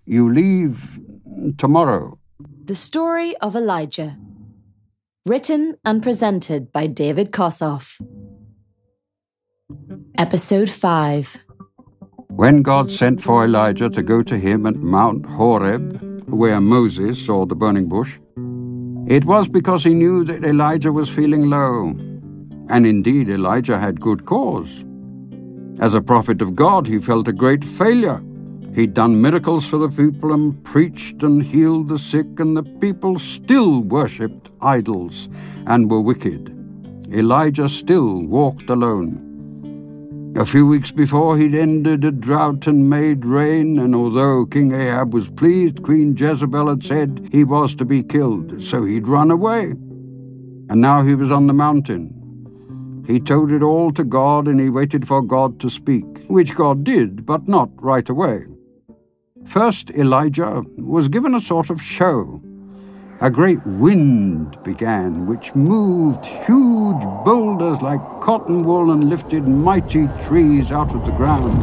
You leave tomorrow. The Story of Elijah. Written and presented by David Kossoff. Episode 5. When God sent for Elijah to go to him at Mount Horeb, where Moses saw the burning bush, it was because he knew that Elijah was feeling low. And indeed, Elijah had good cause. As a prophet of God, he felt a great failure. He'd done miracles for the people and preached and healed the sick, and the people still worshipped idols and were wicked. Elijah still walked alone. A few weeks before, he'd ended a drought and made rain, and although King Ahab was pleased, Queen Jezebel had said he was to be killed, so he'd run away. And now he was on the mountain. He told it all to God, and he waited for God to speak, which God did, but not right away. First, Elijah was given a sort of show. A great wind began, which moved huge boulders like cotton wool and lifted mighty trees out of the ground.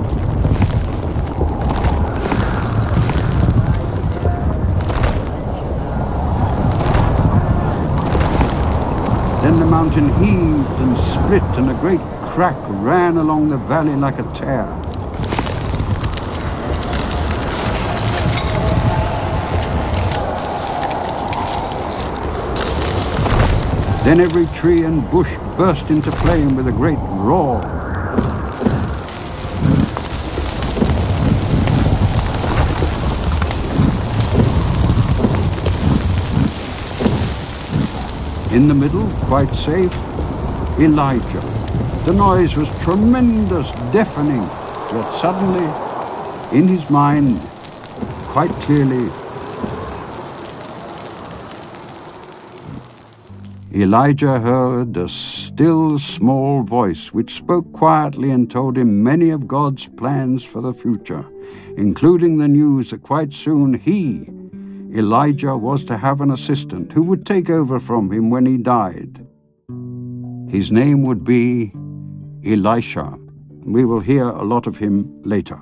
Then the mountain heaved and split, and a great crack ran along the valley like a tear. Then every tree and bush burst into flame with a great roar. In the middle, quite safe, Elijah. The noise was tremendous, deafening, yet suddenly, in his mind, quite clearly, Elijah heard a still small voice which spoke quietly and told him many of God's plans for the future, including the news that quite soon he, Elijah, was to have an assistant who would take over from him when he died. His name would be Elisha. We will hear a lot of him later.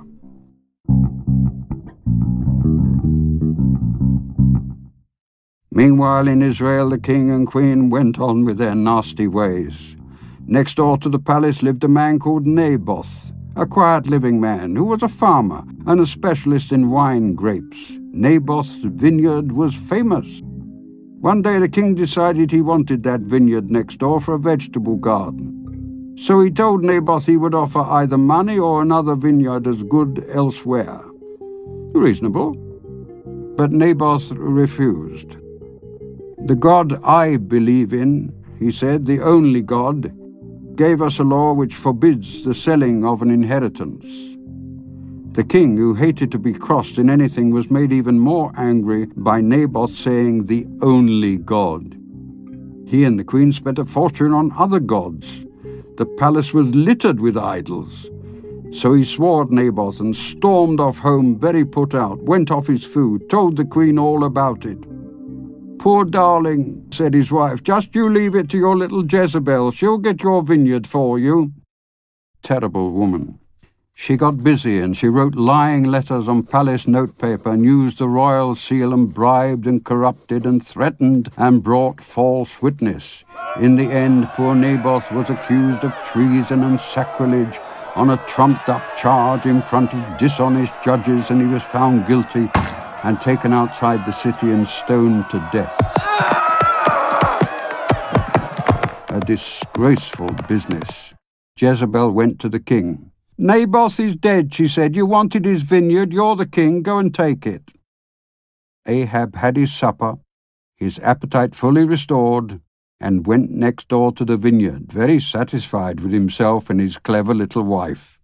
Meanwhile, in Israel, the king and queen went on with their nasty ways. Next door to the palace lived a man called Naboth, a quiet-living man who was a farmer and a specialist in wine grapes. Naboth's vineyard was famous. One day the king decided he wanted that vineyard next door for a vegetable garden. So he told Naboth he would offer either money or another vineyard as good elsewhere. Reasonable. But Naboth refused. "The God I believe in," he said, "the only God, gave us a law which forbids the selling of an inheritance." The king, who hated to be crossed in anything, was made even more angry by Naboth saying the only God. He and the queen spent a fortune on other gods. The palace was littered with idols. So he swore at Naboth and stormed off home very put out, went off his food, told the queen all about it. "Poor darling," said his wife, "just you leave it to your little Jezebel. She'll get your vineyard for you." Terrible woman. She got busy and she wrote lying letters on palace notepaper and used the royal seal and bribed and corrupted and threatened and brought false witness. In the end, poor Naboth was accused of treason and sacrilege on a trumped-up charge in front of dishonest judges, and he was found guilty and taken outside the city and stoned to death. A disgraceful business. Jezebel went to the king. "Naboth is dead," she said. "You wanted his vineyard. You're the king. Go and take it." Ahab had his supper, his appetite fully restored, and went next door to the vineyard, very satisfied with himself and his clever little wife.